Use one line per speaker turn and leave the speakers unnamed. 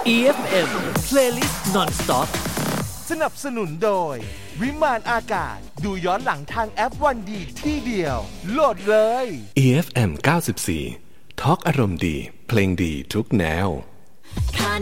EFM Playlist Non-Stop
สนับสนุนโดยวิมานอากาศดูย้อนหลังทางแอปวันดีที่เดียวโหลดเลย
EFM 94ทอล์กอารมณ์ดีเพลงดีทุกแนว